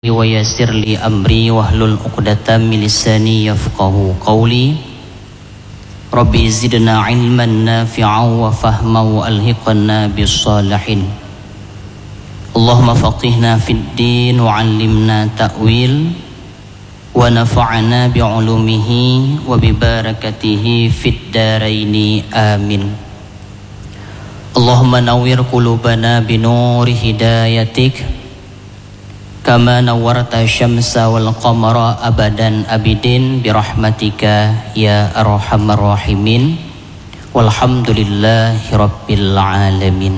ويسر لي أمري واحلل عقدة من لساني يفقهوا قولي ربي زدنا علما نافعا وفهما وألهقنا بالصالحين اللهم فقهنا في الدين وعلمنا تأويل ونفعنا بعلومه وببركته في الدارين آمين اللهم نور قلوبنا بنور هدايتك كما نورت الشمس والقمر أبدا أبدين برحمتك يا أرحم الراحمين والحمد لله رب العالمين.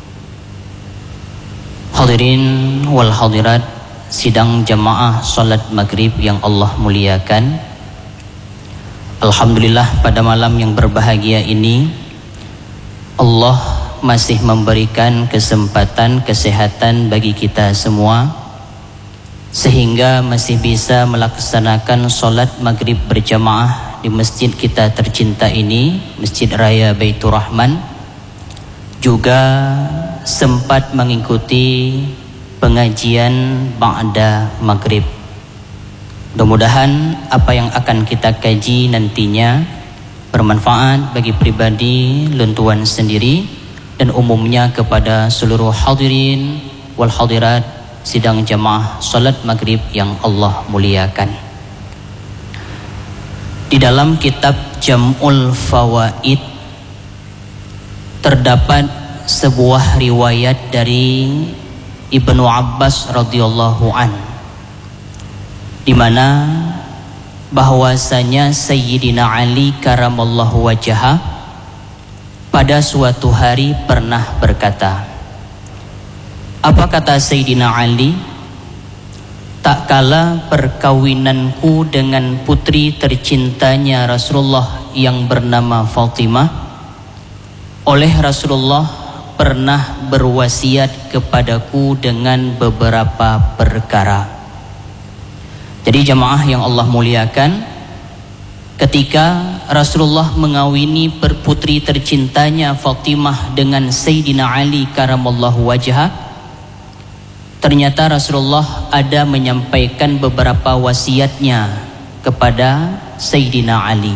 Hadirin wal hadirat sidang jamaah salat maghrib yang Allah muliakan. Alhamdulillah pada malam yang berbahagia ini Allah masih memberikan kesempatan kesehatan bagi kita semua sehingga masih bisa melaksanakan sholat maghrib berjamaah di masjid kita tercinta ini, Masjid Raya Baitur Rahman, juga sempat mengikuti pengajian ba'da maghrib. Mudah-mudahan apa yang akan kita kaji nantinya bermanfaat bagi pribadi luntuan sendiri dan umumnya kepada seluruh hadirin wal hadirat sidang jamaah salat maghrib yang Allah muliakan. Di dalam kitab Jam'ul Fawaid terdapat sebuah riwayat dari Ibnu Abbas radhiyallahu an, di mana bahwasanya Sayyidina Ali karamallahu wajhah pada suatu hari pernah berkata, apa kata Sayyidina Ali? Tak kala perkawinanku dengan putri tercintanya Rasulullah yang bernama Fatimah, oleh Rasulullah pernah berwasiat kepadaku dengan beberapa perkara. Jadi jamaah yang Allah muliakan, ketika Rasulullah mengawini putri tercintanya Fatimah dengan Sayyidina Ali karamallahu wajhah, ternyata Rasulullah ada menyampaikan beberapa wasiatnya kepada Sayyidina Ali.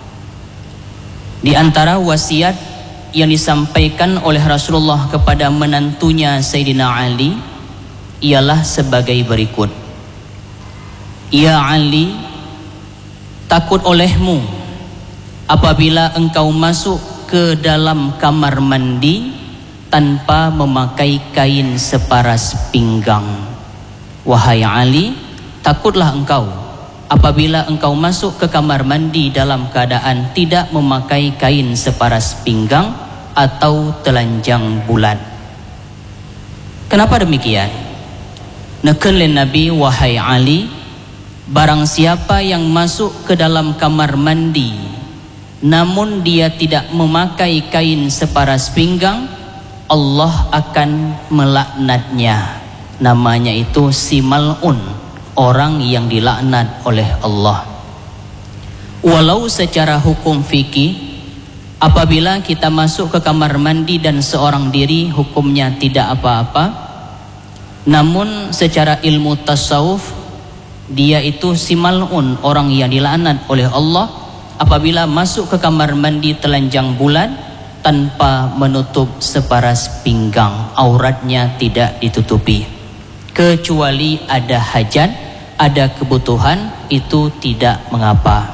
Di antara wasiat yang disampaikan oleh Rasulullah kepada menantunya Sayyidina Ali ialah sebagai berikut. Ya Ali, takut olehmu apabila engkau masuk ke dalam kamar mandi tanpa memakai kain separas pinggang. Wahai Ali, takutlah engkau apabila engkau masuk ke kamar mandi dalam keadaan tidak memakai kain separas pinggang atau telanjang bulat. Kenapa demikian? Neken lin Nabi, wahai Ali, barang siapa yang masuk ke dalam kamar mandi namun dia tidak memakai kain separas pinggang, Allah akan melaknatnya. Namanya itu si mal'un, orang yang dilaknat oleh Allah. Walau secara hukum fikih, apabila kita masuk ke kamar mandi dan seorang diri hukumnya tidak apa-apa, namun secara ilmu tasawuf dia itu si mal'un, orang yang dilaknat oleh Allah apabila masuk ke kamar mandi telanjang bulat tanpa menutup separas pinggang, auratnya tidak ditutupi, kecuali ada hajat, ada kebutuhan, itu tidak mengapa.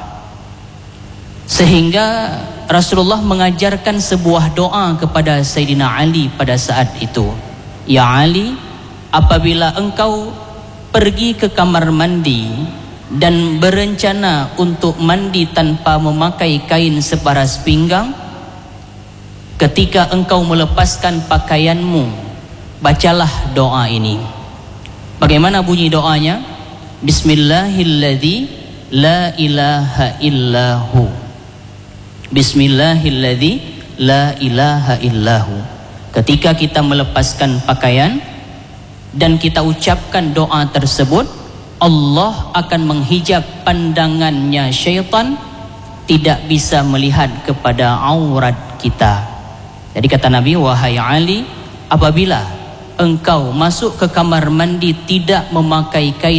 Sehingga Rasulullah mengajarkan sebuah doa kepada Sayyidina Ali pada saat itu. Ya Ali, apabila engkau pergi ke kamar mandi dan berencana untuk mandi tanpa memakai kain separas pinggang, ketika engkau melepaskan pakaianmu, bacalah doa ini. Bagaimana bunyi doanya? Bismillahilladzi la ilaha illahu. Bismillahilladzi la ilaha illahu. Ketika kita melepaskan pakaian dan kita ucapkan doa tersebut, Allah akan menghijab pandangannya syaitan, tidak bisa melihat kepada aurat kita. Jadi kata Nabi, wahai Ali, apabila engkau masuk ke kamar mandi tidak memakai kain